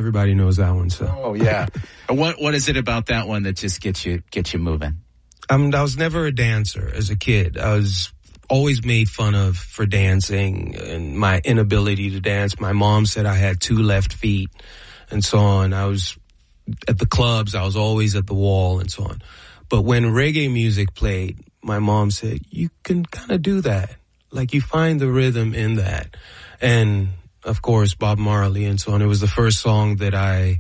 Everybody knows that one. So. Oh yeah. What is it about that one that just gets you moving? I was never a dancer as a kid. I was always made fun of for dancing and my inability to dance. My mom said I had 2 left feet and so on. I was at the clubs. I was always at the wall and so on. But when reggae music played, my mom said, you can kind of do that. Like you find the rhythm in that. And of course, Bob Marley and so on. It was the first song that I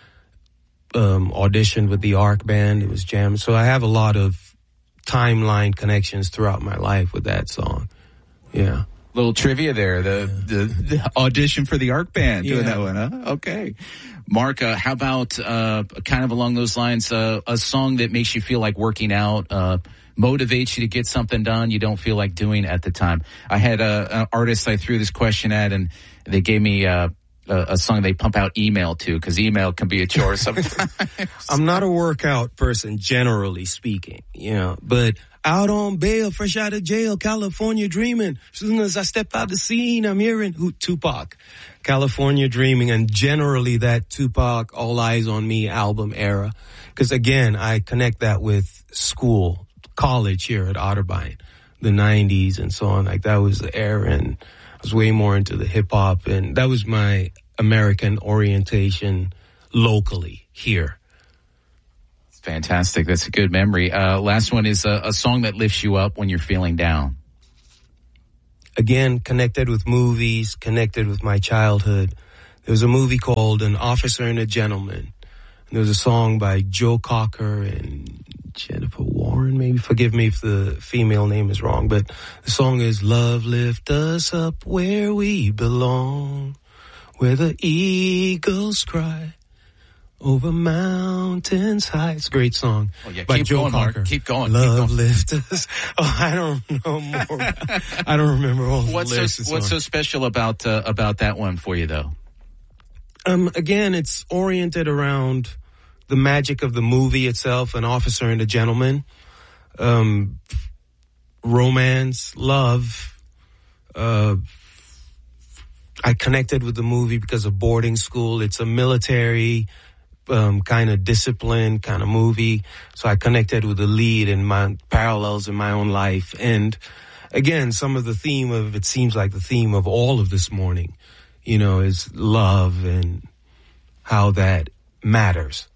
auditioned with the Ark Band. It was jammed. So I have a lot of timeline connections throughout my life with that song. Yeah. Little trivia there. The audition for the Ark Band doing that one, huh? Okay. Mark, how about kind of along those lines, a song that makes you feel like working out, motivates you to get something done you don't feel like doing at the time? I had an artist I threw this question at, and they gave me a song they pump out email to, because email can be a chore sometimes. I'm not a workout person, generally speaking, but out on bail, fresh out of jail, California dreaming. As soon as I step out the scene, I'm hearing Tupac, California dreaming, and generally that Tupac All Eyes on Me album era. Because again, I connect that with school, college here at Otterbein, the 90s and so on. Like that was the era, and I was way more into the hip hop, and that was my American orientation locally here. Fantastic. That's a good memory. Last one is a song that lifts you up when you're feeling down. Again, connected with movies, connected with my childhood. There was a movie called An Officer and a Gentleman. And there was a song by Joe Cocker and Jennifer Warren, maybe. Forgive me if the female name is wrong, but the song is Love Lift Us Up Where We Belong, where the eagles cry over mountains high. It's a great song. Oh, yeah. By Keep Joe going, Cocker. Mark. Keep going. Love lift us. Oh, I don't know more. I don't remember all the lyrics. What's so special about that one for you, though? Again, it's oriented around the magic of the movie itself, An Officer and a Gentleman. Romance, love. I connected with the movie because of boarding school. It's a military kind of discipline kind of movie. So I connected with the lead and my parallels in my own life. And again, some of the theme of it seems like the theme of all of this morning, is love and how that matters.